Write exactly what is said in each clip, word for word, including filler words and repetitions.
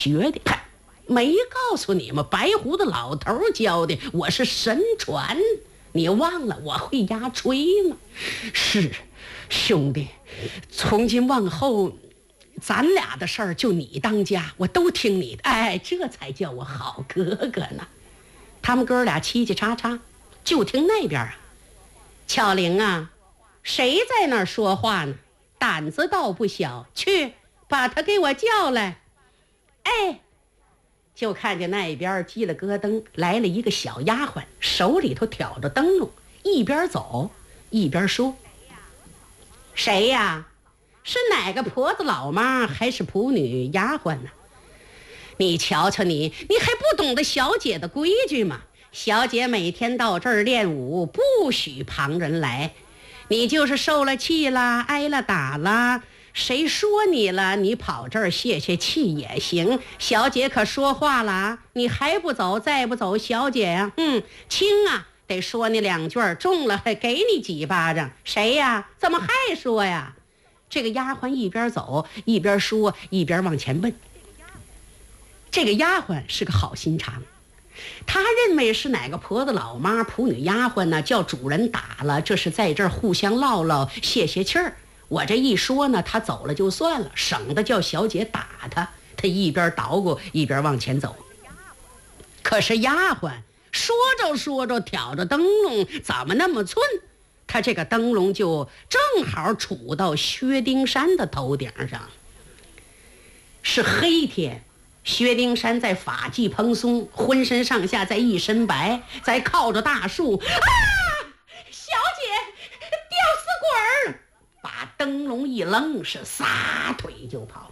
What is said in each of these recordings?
学的，嗨，没告诉你吗？白胡子老头教的，我是神传。你忘了我会压锤吗？是，兄弟，从今往后咱俩的事儿就你当家，我都听你的。哎，这才叫我好哥哥呢。他们哥俩叽叽喳喳，就听那边啊，巧玲啊，谁在那儿说话呢？胆子倒不小，去把他给我叫来。哎，就看见那边击了咯噔来了一个小丫鬟，手里头挑着灯笼，一边走一边说：谁呀？是哪个婆子老妈还是仆女丫鬟呢？你瞧瞧你，你还不懂得小姐的规矩吗？小姐每天到这儿练武，不许旁人来。你就是受了气了，挨了打了，谁说你了，你跑这儿泄泄气也行。小姐可说话了啊，你还不走，再不走，小姐呀、啊，嗯，轻啊，得说你两句，重了还给你几巴掌。谁呀？怎么还说呀？这个丫鬟一边走一边说，一边往前问。这个丫鬟是个好心肠，她认为是哪个婆子老妈仆女丫鬟呢，叫主人打了，这是在这儿互相唠唠泄泄气儿。我这一说呢，她走了就算了，省得叫小姐打她。她一边捣鼓一边往前走。可是丫鬟说着说着挑着灯笼，怎么那么寸？她这个灯笼就正好杵到薛丁山的头顶上。是黑天，薛丁山在发髻蓬松，浑身上下在一身白，在靠着大树。啊！小姐，吊死鬼儿！把灯笼一扔，是撒腿就跑。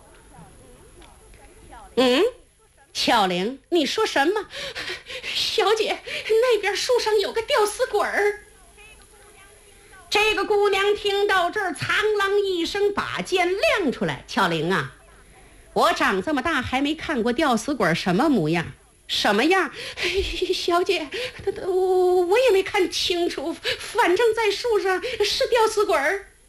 嗯，巧玲，你说什么？小姐，那边树上有个吊死鬼儿。这个姑娘听到这儿，苍啷一声把剑亮出来。巧玲啊，我长这么大还没看过吊死鬼什么模样，什么样？小姐，我我也没看清楚，反正在树上是吊死鬼。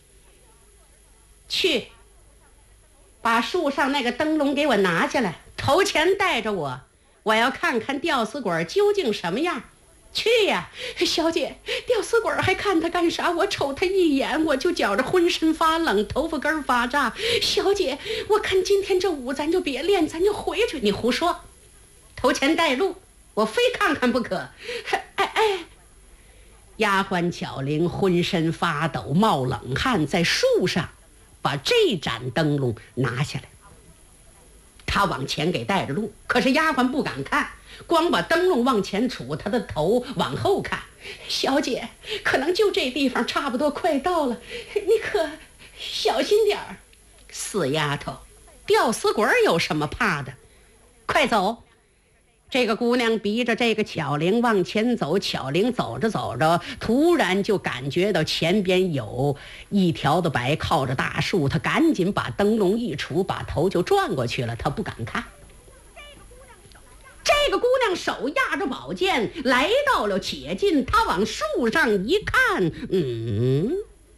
去，把树上那个灯笼给我拿下来，头前带着我，我要看看吊死鬼究竟什么样。去呀，小姐，吊死鬼还看他干啥？我瞅他一眼，我就觉着浑身发冷，头发根发炸。小姐，我看今天这舞咱就别练，咱就回去。你胡说，头前带路，我非看看不可。哎哎，丫鬟巧玲浑身发抖，冒冷汗，在树上把这盏灯笼拿下来。他往前给带着路，可是丫鬟不敢看，光把灯笼往前杵，他的头往后看。小姐，可能就这地方，差不多快到了，你可小心点儿。死丫头，吊死鬼有什么怕的？快走！这个姑娘逼着这个巧玲往前走，巧玲走着走着，突然就感觉到前边有一条的白靠着大树，她赶紧把灯笼一杵，把头就转过去了，她不敢看。这个姑娘手压着宝剑来到了且近，她往树上一看，嗯，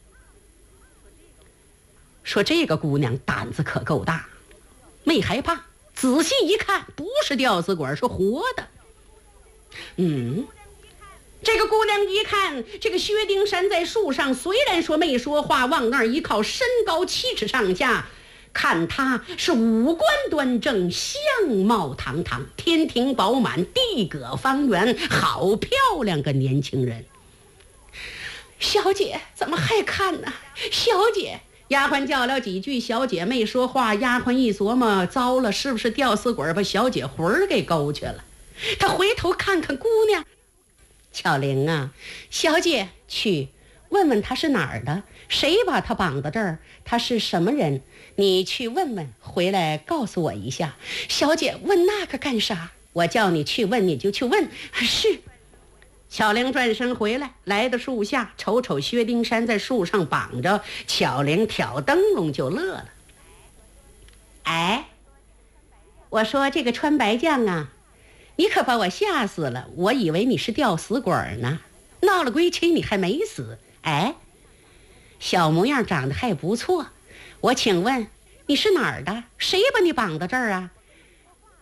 说这个姑娘胆子可够大，没害怕，仔细一看，不是吊死鬼，是活的。嗯，这个姑娘一看，这个薛丁山在树上，虽然说没说话，往那儿一靠，身高七尺上下，看他是五官端正，相貌堂堂，天庭饱满，地阁方圆，好漂亮个年轻人。小姐，怎么还看呢？小姐，丫鬟叫了几句，小姐没说话。丫鬟一琢磨，糟了，是不是吊死鬼把小姐魂儿给勾去了？她回头看看姑娘，巧玲啊，小姐，去问问她是哪儿的，谁把她绑到这儿，她是什么人？你去问问，回来告诉我一下。小姐，问那个干啥？我叫你去问，你就去问。是。巧玲转身回来，来到树下，瞅瞅薛丁山在树上绑着，巧玲挑灯笼就乐了。哎，我说这个穿白将啊，你可把我吓死了，我以为你是吊死鬼呢，闹了归期你还没死。哎，小模样长得还不错，我请问你是哪儿的？谁把你绑到这儿啊？